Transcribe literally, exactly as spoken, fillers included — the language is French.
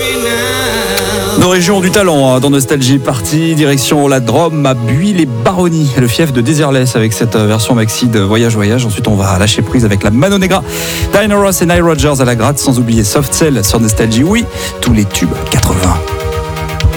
Nos régions du talent hein, dans Nostalgie Party, direction la Drôme à Buis-les-Baronnies, le fief de Desireless avec cette version maxi de Voyage Voyage. Ensuite on va lâcher prise avec la Mano Negra, Diana Ross et Nile Rodgers à la gratte, sans oublier Soft Cell sur Nostalgie. Oui, tous les tubes quatre-vingts.